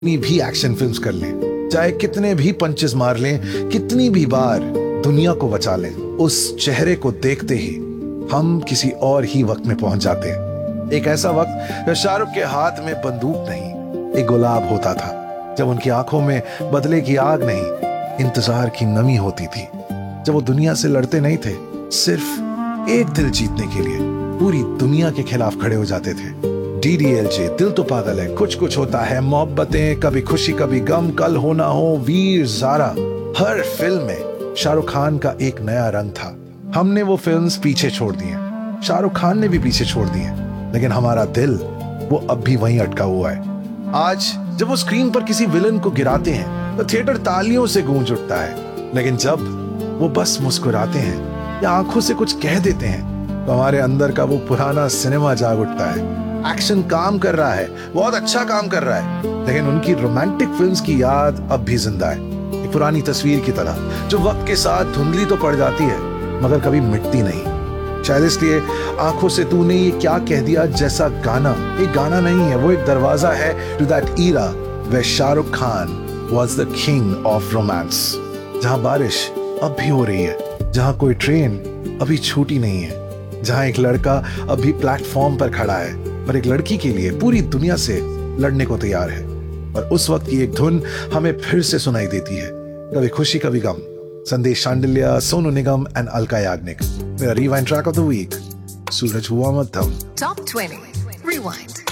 कितनी भी action films कर लें, चाहे कितने भी पंचेस मार लें, कितनी भी बार दुनिया को बचा लें, उस चेहरे को देखते ही हम किसी और ही वक्त में पहुंच जाते हैं। एक ऐसा वक्त जब शाहरुख के हाथ में बंदूक नहीं, एक गुलाब होता था, जब उनकी आंखों में बदले की आग नहीं, इंतजार की नमी होती थी, जब वो दुनिया से लड़ते नहीं थे, सिर्फ एक दिल जीतने के लिए पूरी दुनिया के खिलाफ खड़े हो जाते थे। DDLJ, दिल तो पागल है, कुछ कुछ होता है, मोहब्बतें, कभी खुशी कभी गम, कल हो ना हो, वीर ज़ारा, हर फिल्म में शाहरुख खान का एक नया रंग था। हमने वो फिल्म्स पीछे छोड़ दी हैं, शाहरुख खान ने भी पीछे छोड़ दी हैं, लेकिन हमारा दिल वो अब भी वहीं अटका हुआ है। आज जब वो स्क्रीन पर किसी विलन को गिराते हैं तो थिएटर तालियों से गूंज उठता है, लेकिन जब वो बस मुस्कुराते हैं या आंखों से कुछ कह देते हैं तो हमारे अंदर का वो पुराना सिनेमा जाग उठता है। एक्शन काम कर रहा है, बहुत अच्छा काम कर रहा है, लेकिन उनकी रोमांटिक फिल्म्स की याद अब भी जिंदा है, एक पुरानी तस्वीर की तरह जो वक्त के साथ धुंधली तो पड़ जाती है मगर कभी मिटती नहीं। शायद इसलिए आंखों से तूने ये क्या कह दिया जैसा गाना एक गाना नहीं है, वो एक दरवाजा है to that Ira where Shahrukh Khan was the king of romance, जहां बारिश अब भी हो रही है, जहां कोई ट्रेन अभी छूटी नहीं है, जहां एक लड़का अभी प्लेटफॉर्म पर खड़ा है पर एक लड़की के लिए पूरी दुनिया से लड़ने को तैयार है। और उस वक्त की एक धुन हमें फिर से सुनाई देती है, कभी खुशी कभी गम, संदेश शांडिल्या, सोनू निगम एंड अलका याग्निक। मेरा rewind track of the week, सूरज हुआ मध्यम। Top 20 Rewind.